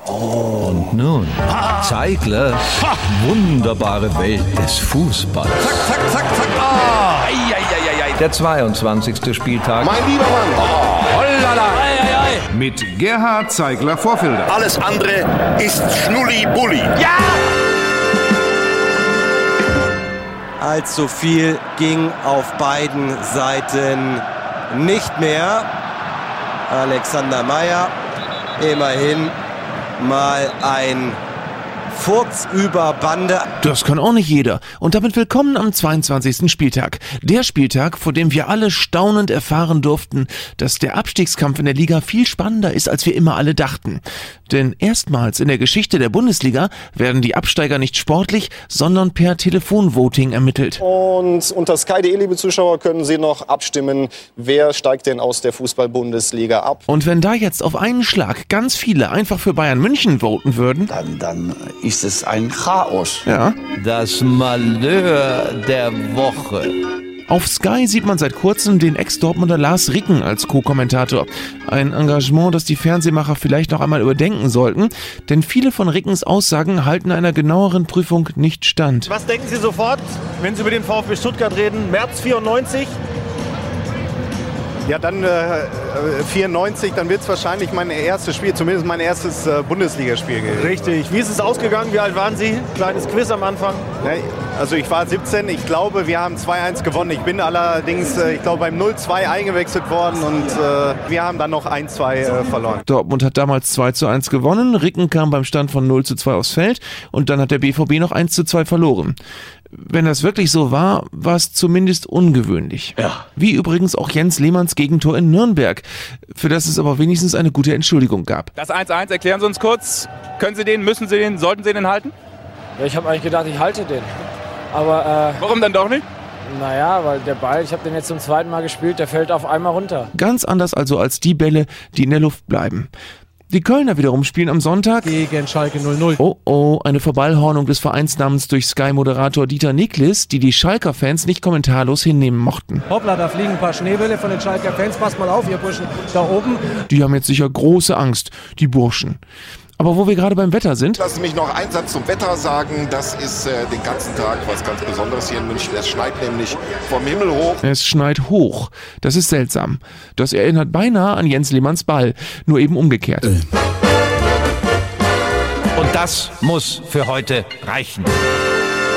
Und nun, Zeigler, wunderbare Welt des Fußballs. Zack, zack, zack, zack. Der 22. Spieltag. Mein lieber Mann. Hollala. Mit Gerhard Zeigler-Vorfelder. Alles andere ist Schnulli-Bulli. Ja! Allzu viel ging auf beiden Seiten nicht mehr. Alexander Meyer, immerhin mal ein Furz über Bande. Das kann auch nicht jeder. Und damit willkommen am 22. Spieltag. Der Spieltag, vor dem wir alle staunend erfahren durften, dass der Abstiegskampf in der Liga viel spannender ist, als wir immer alle dachten. Denn erstmals in der Geschichte der Bundesliga werden die Absteiger nicht sportlich, sondern per Telefonvoting ermittelt. Und unter Sky.de, liebe Zuschauer, können Sie noch abstimmen, wer steigt denn aus der Fußball-Bundesliga ab. Und wenn da jetzt auf einen Schlag ganz viele einfach für Bayern München voten würden, dann ist es ein Chaos. ja. Das Malheur der Woche. Auf Sky sieht man seit kurzem den Ex-Dortmunder Lars Ricken als Co-Kommentator. Ein Engagement, das die Fernsehmacher vielleicht noch einmal überdenken sollten, denn viele von Rickens Aussagen halten einer genaueren Prüfung nicht stand. Was denken Sie sofort, wenn Sie über den VfB Stuttgart reden? März 94? Ja, dann 94, dann wird es wahrscheinlich mein erstes Spiel, zumindest mein erstes Bundesligaspiel gewesen. Richtig. Wie ist es ausgegangen? Wie alt waren Sie? Kleines Quiz am Anfang. Ja, also ich war 17, ich glaube, wir haben 2-1 gewonnen. Ich bin allerdings, ich glaube, beim 0-2 eingewechselt worden und wir haben dann noch 1-2 verloren. Dortmund hat damals 2:1 gewonnen, Ricken kam beim Stand von 0:2 aufs Feld und dann hat der BVB noch 1:2 verloren. Wenn das wirklich so war, war es zumindest ungewöhnlich. Ja. Wie übrigens auch Jens Lehmanns Gegentor in Nürnberg, für das es aber wenigstens eine gute Entschuldigung gab. Das 1-1, erklären Sie uns kurz. Können Sie den, müssen Sie den, sollten Sie den halten? Ja, ich habe eigentlich gedacht, ich halte den. Aber, Warum dann doch nicht? naja, weil der Ball, ich habe den jetzt zum zweiten Mal gespielt, der fällt auf einmal runter. Ganz anders also als die Bälle, die in der Luft bleiben. Die Kölner wiederum spielen am Sonntag Gegen Schalke 0-0. Oh, eine Verballhornung des Vereinsnamens durch Sky-Moderator Dieter Niklis, die Schalker-Fans nicht kommentarlos hinnehmen mochten. Hoppla, da fliegen ein paar Schneebälle von den Schalker Fans. Passt mal auf, ihr Burschen da oben. Die haben jetzt sicher große Angst, die Burschen. Aber wo wir gerade beim Wetter sind, Lassen Sie mich noch einen Satz zum Wetter sagen. Das ist den ganzen Tag was ganz Besonderes hier in München. Es schneit nämlich vom Himmel hoch. es schneit hoch. Das ist seltsam. Das erinnert beinahe an Jens Lehmanns Ball, nur eben umgekehrt. Und das muss für heute reichen.